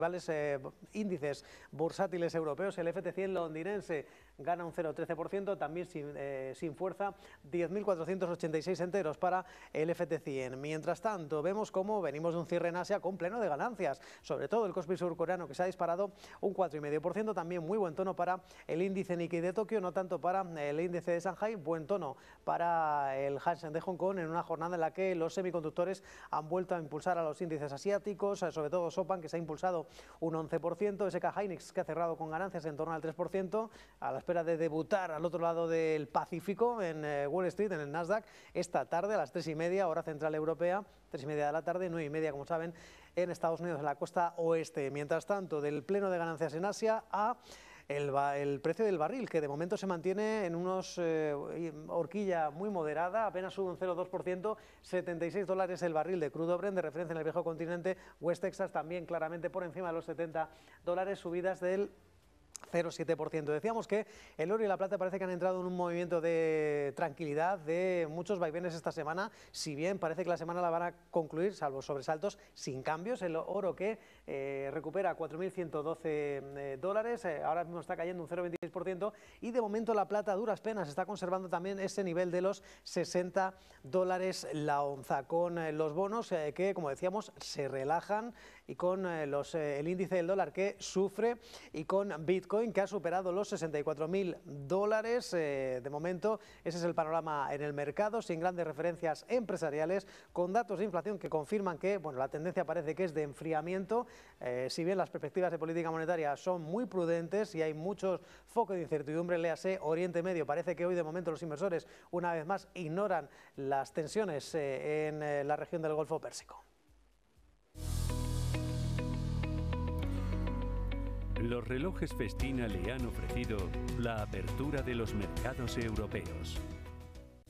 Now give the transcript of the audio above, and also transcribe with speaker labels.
Speaker 1: Índices bursátiles europeos, el FT100 londinense gana un 0,13%, también sin fuerza, 10.486 enteros para el FT100. Mientras tanto, vemos cómo venimos de un cierre en Asia con pleno de ganancias, sobre todo el Kospi surcoreano, que se ha disparado un 4,5%, también muy buen tono para el índice Nikkei de Tokio, no tanto para el índice de Shanghai, buen tono para el Hang Seng de Hong Kong, en una jornada en la que los semiconductores han vuelto a impulsar a los índices asiáticos, sobre todo Sopan, que se ha impulsado un 11%, SK Hynix, que ha cerrado con ganancias en torno al 3%, a la espera de debutar al otro lado del Pacífico, en Wall Street, en el Nasdaq, esta tarde a las 3:30, hora central europea, 3:30 de la tarde, 9:30, como saben, en Estados Unidos, en la costa oeste. Mientras tanto, del pleno de ganancias en Asia a el precio del barril, que de momento se mantiene en unos horquilla muy moderada, apenas sube un 0,2%, $76 el barril de crudo Brent, de referencia en el viejo continente. West Texas también claramente por encima de los $70, subidas del 0,7%. Decíamos que el oro y la plata parece que han entrado en un movimiento de tranquilidad, de muchos vaivenes esta semana, si bien parece que la semana la van a concluir, salvo sobresaltos, sin cambios. El oro que recupera $4.112, ahora mismo está cayendo un 0,26%, y de momento la plata a duras penas está conservando también ese nivel de los $60 la onza, con los bonos que, como decíamos, se relajan, y con el índice del dólar que sufre, y con Bitcoin, que ha superado los $64.000. De momento, ese es el panorama en el mercado, sin grandes referencias empresariales, con datos de inflación que confirman que la tendencia parece que es de enfriamiento, si bien las perspectivas de política monetaria son muy prudentes y hay muchos focos de incertidumbre, léase Oriente Medio. Parece que hoy de momento los inversores, una vez más, ignoran las tensiones en la región del Golfo Pérsico.
Speaker 2: Los relojes Festina le han ofrecido la apertura de los mercados europeos.